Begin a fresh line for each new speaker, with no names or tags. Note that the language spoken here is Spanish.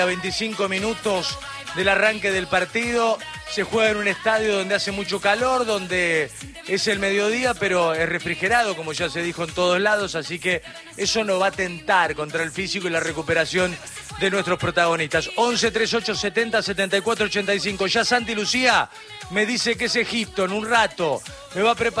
A 25 minutos del arranque del partido, se juega en un estadio donde hace mucho calor, donde es el mediodía, pero es refrigerado, como ya se dijo en todos lados, así que eso no va a tentar contra el físico y la recuperación de nuestros protagonistas. 11 38 70 74 85. Ya Santi Lucía me dice que es Egipto en un rato. Me va a preparar